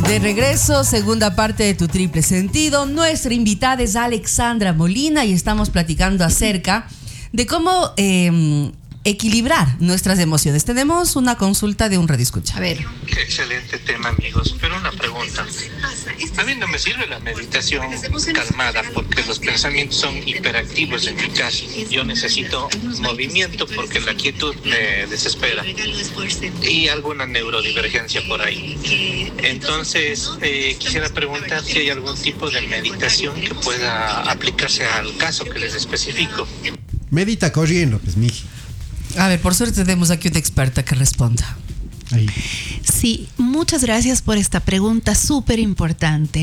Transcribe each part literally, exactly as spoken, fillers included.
De regreso, segunda parte de Tu Triple Sentido. Nuestra invitada es Alexandra Molina y estamos platicando acerca de cómo eh, equilibrar nuestras emociones. Tenemos una consulta de un radioescucha. A ver. Qué excelente tema, amigos. Pero una pregunta. A mí no me sirve la meditación calmada porque los pensamientos son hiperactivos en mi caso. Yo necesito movimiento porque la quietud me desespera. Y alguna neurodivergencia por ahí. Entonces, eh, quisiera preguntar si hay algún tipo de meditación que pueda aplicarse al caso que les especifico. Medita corriendo, pues, miji. A ver, por suerte tenemos aquí una experta que responda. Ahí. Sí, muchas gracias por esta pregunta súper importante.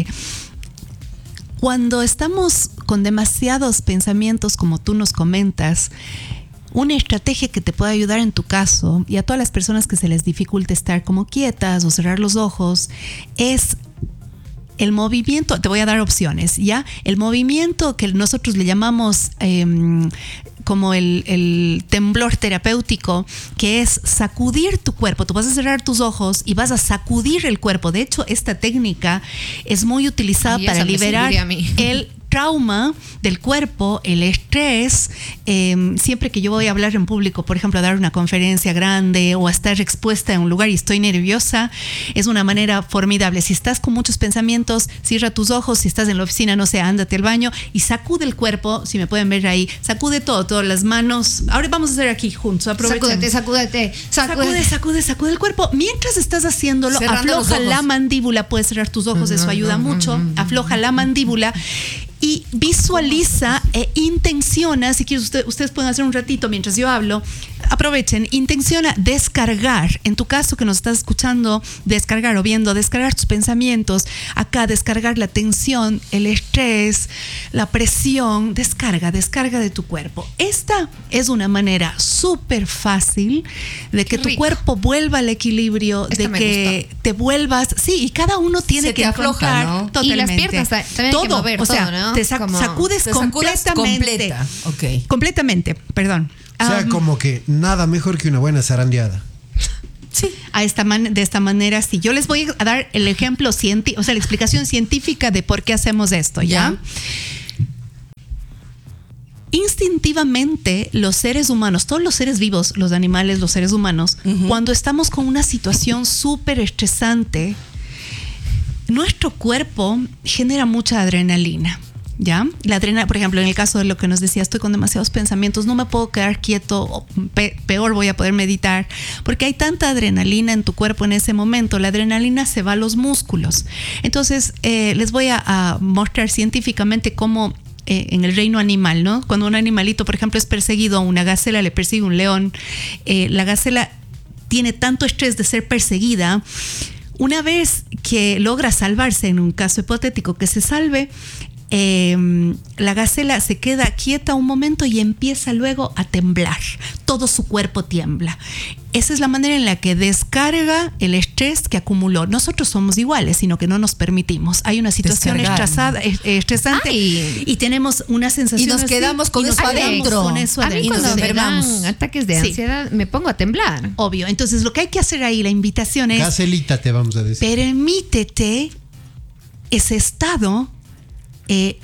Cuando estamos con demasiados pensamientos, como tú nos comentas, una estrategia que te puede ayudar en tu caso y a todas las personas que se les dificulte estar como quietas o cerrar los ojos es el movimiento. Te voy a dar opciones, ¿ya? El movimiento que nosotros le llamamos eh, como el, el temblor terapéutico, que es sacudir tu cuerpo. Tú vas a cerrar tus ojos y vas a sacudir el cuerpo. De hecho, esta técnica es muy utilizada para liberar el trauma del cuerpo, el estrés. Eh, siempre que yo voy a hablar en público, por ejemplo, a dar una conferencia grande o a estar expuesta en un lugar y estoy nerviosa, es una manera formidable. Si estás con muchos pensamientos, cierra tus ojos. Si estás en la oficina, no sé, ándate al baño y sacude el cuerpo. Si me pueden ver ahí, sacude todo, todas las manos. Ahora vamos a hacer aquí juntos. Aprovechen. Sacúdete, sacúdete, sacúdete. Sacude, sacude, sacude el cuerpo. Mientras estás haciéndolo, cerrando afloja la mandíbula. Puedes cerrar tus ojos, eso ayuda mucho. Afloja la mandíbula y visualiza e intenciona. Si quieres, usted, ustedes pueden hacer un ratito mientras yo hablo. Aprovechen, intenciona descargar. En tu caso que nos estás escuchando, descargar o viendo, descargar tus pensamientos. Acá, descargar la tensión, el estrés, la presión. Descarga, descarga de tu cuerpo. Esta es una manera súper fácil de que tu cuerpo vuelva al equilibrio, Esta de que gustó. te vuelvas. Sí, y cada uno tiene Se que te afloja, encontrar ¿no? totalmente. Y las piernas también todo, hay que mover, o sea, todo, ¿no? te sac- Como- sacudes Te sacudes completamente. completa. Ok. Completamente, perdón. O sea, Um, como que nada mejor que una buena zarandeada. Sí, a esta man- de esta manera sí. Yo les voy a dar el ejemplo científico, o sea, la explicación científica de por qué hacemos esto, ¿ya? Ya. Instintivamente, los seres humanos, todos los seres vivos, los animales, los seres humanos, uh-huh. cuando estamos con una situación súper estresante, nuestro cuerpo genera mucha adrenalina. ¿Ya? La adrenalina, por ejemplo, en el caso de lo que nos decía, estoy con demasiados pensamientos, no me puedo quedar quieto, o pe- peor voy a poder meditar, porque hay tanta adrenalina en tu cuerpo en ese momento. La adrenalina se va a los músculos. Entonces, eh, les voy a, a mostrar científicamente cómo eh, en el reino animal, ¿no? Cuando un animalito, por ejemplo, es perseguido, una gacela le persigue un león, eh, la gacela tiene tanto estrés de ser perseguida. Una vez que logra salvarse, en un caso hipotético que se salve, Eh, la gacela se queda quieta un momento y empieza luego a temblar. Todo su cuerpo tiembla. Esa es la manera en la que descarga el estrés que acumuló. Nosotros somos iguales, sino que no nos permitimos. Hay una situación estresada, eh, estresante Ay. y tenemos una sensación Y nos así, quedamos con y nos eso quedamos adentro. con eso A mí adentro. cuando nos me dan enfermamos. ataques de Sí. ansiedad me pongo a temblar. Obvio. Entonces lo que hay que hacer ahí, la invitación es: Gacelita, te vamos a decir. permítete ese estado. Eh,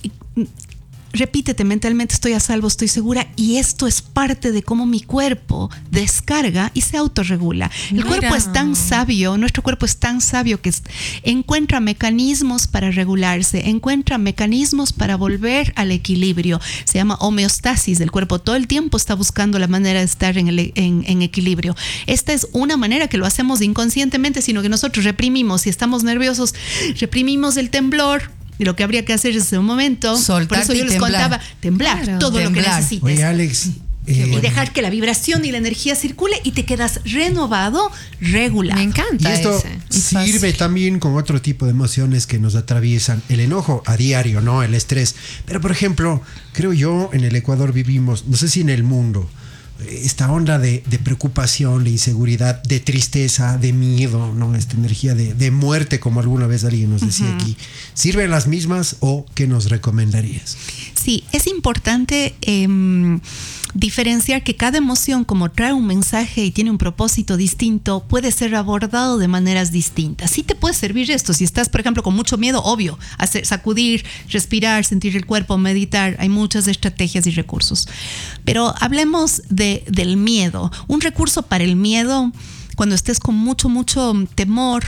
repítete mentalmente: estoy a salvo, estoy segura, y esto es parte de cómo mi cuerpo descarga y se autorregula. El Mira. cuerpo es tan sabio, nuestro cuerpo es tan sabio que es, encuentra mecanismos para regularse, encuentra mecanismos para volver al equilibrio. Se llama homeostasis del cuerpo. Todo el tiempo está buscando la manera de estar en, el, en, en equilibrio. Esta es una manera que lo hacemos inconscientemente, sino que nosotros reprimimos. Si estamos nerviosos, reprimimos el temblor. Y lo que habría que hacer es, en un momento, soltarte por eso yo y les temblar. contaba, temblar, Claro. todo Temblar. lo que necesites. Oye, Alex. eh, Y dejar que la vibración y la energía circule y te quedas renovado, regulado. Me encanta Y esto ese. sirve también con otro tipo de emociones que nos atraviesan. El enojo a diario, ¿no? El estrés. Pero, por ejemplo, creo yo, en el Ecuador vivimos, no sé si en el mundo, esta onda de, de preocupación, de inseguridad, de tristeza, de miedo, ¿no? Esta energía de, de muerte, como alguna vez alguien nos decía uh-huh. aquí. ¿Sirven las mismas o qué nos recomendarías? Sí, es importante eh, diferenciar que cada emoción, como trae un mensaje y tiene un propósito distinto, puede ser abordado de maneras distintas. Sí te puede servir esto. Si estás, por ejemplo, con mucho miedo, obvio, hacer, sacudir, respirar, sentir el cuerpo, meditar. Hay muchas estrategias y recursos. Pero hablemos de, del miedo. Un recurso para el miedo, cuando estés con mucho, mucho temor,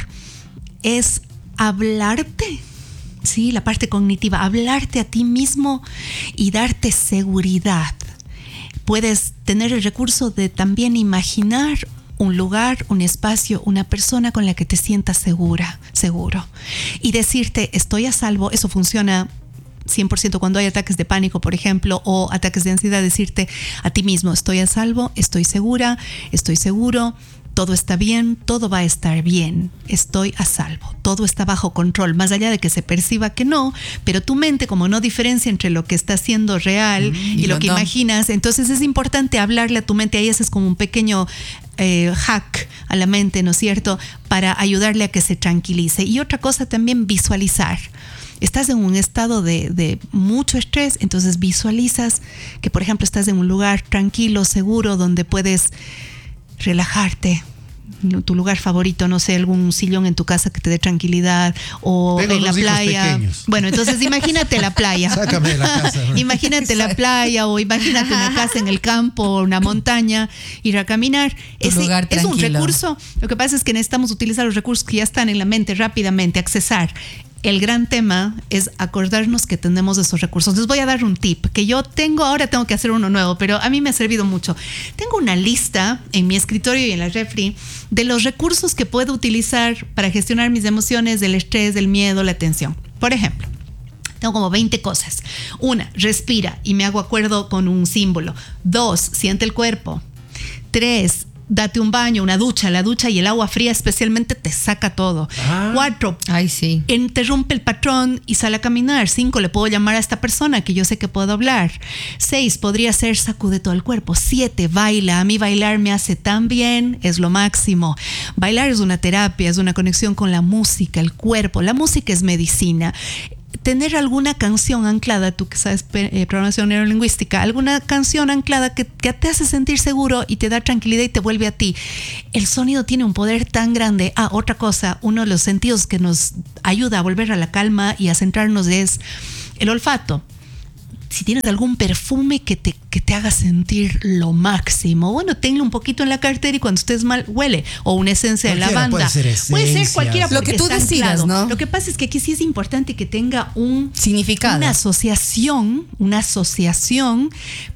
es hablarte. Sí, la parte cognitiva, hablarte a ti mismo y darte seguridad. Puedes tener el recurso de también imaginar un lugar, un espacio, una persona con la que te sientas segura, seguro. Y decirte, estoy a salvo. Eso funciona cien por ciento cuando hay ataques de pánico, por ejemplo, o ataques de ansiedad. Decirte a ti mismo, estoy a salvo, estoy segura, estoy seguro. Todo está bien, todo va a estar bien, estoy a salvo, todo está bajo control, más allá de que se perciba que no, pero tu mente, como no diferencia entre lo que está siendo real mm, y, y lo que no. imaginas, entonces es importante hablarle a tu mente. Ahí ese es como un pequeño eh, hack a la mente, ¿no es cierto?, para ayudarle a que se tranquilice. Y otra cosa también, visualizar. Estás en un estado de, de mucho estrés, entonces visualizas que, por ejemplo, estás en un lugar tranquilo, seguro, donde puedes relajarte, tu lugar favorito, no sé, algún sillón en tu casa que te dé tranquilidad, o Tengo en la playa. Pequeños. Bueno, entonces imagínate la playa. Sácame de la casa. Bueno. Imagínate la playa, o imagínate una casa en el campo, una montaña, ir a caminar. Ese lugar es un tranquilo. recurso. Lo que pasa es que necesitamos utilizar los recursos que ya están en la mente rápidamente, accesar. El gran tema es acordarnos que tenemos esos recursos. Les voy a dar un tip que yo tengo, ahora tengo que hacer uno nuevo, pero a mí me ha servido mucho. Tengo una lista en mi escritorio y en la refri de los recursos que puedo utilizar para gestionar mis emociones, del estrés, del miedo, la tensión. Por ejemplo, tengo como veinte cosas. Una, respira y me hago acuerdo con un símbolo. Dos, siente el cuerpo. Tres, date un baño, una ducha. La ducha y el agua fría especialmente te saca todo. Ah. Cuatro, ay, sí. interrumpe el patrón y sale a caminar. Cinco, le puedo llamar a esta persona que yo sé que puedo hablar. Seis, podría ser sacude todo el cuerpo. Siete, baila. A mí bailar me hace tan bien, es lo máximo. Bailar es una terapia, es una conexión con la música, el cuerpo. La música es medicina. Tener alguna canción anclada, tú que sabes eh, programación neurolingüística, alguna canción anclada que, que te hace sentir seguro y te da tranquilidad y te vuelve a ti. El sonido tiene un poder tan grande. Ah, otra cosa, uno de los sentidos que nos ayuda a volver a la calma y a centrarnos es el olfato. Si tienes algún perfume que te, que te haga sentir lo máximo, bueno, tenlo un poquito en la cartera y cuando estés mal, huele. O una esencia cualquiera de lavanda. Puede ser, esencias. Puede ser cualquiera. Lo que tú está decidas, anclado. ¿no? Lo que pasa es que aquí sí es importante que tenga un significado. Una asociación, una asociación